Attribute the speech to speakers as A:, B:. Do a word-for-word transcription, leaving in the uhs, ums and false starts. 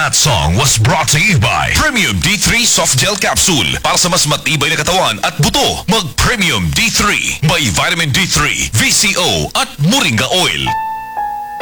A: That song was brought to you by Premium D three Soft Gel Capsule. Para sa mas matibay na katawan at buto, mag Premium D three. May Vitamin D three, V C O at Moringa Oil.